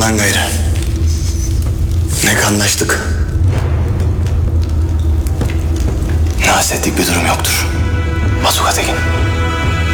Bundan gayrı ne kanlaştık, ne hasetlik bir durum yoktur. Bazuka Tekin.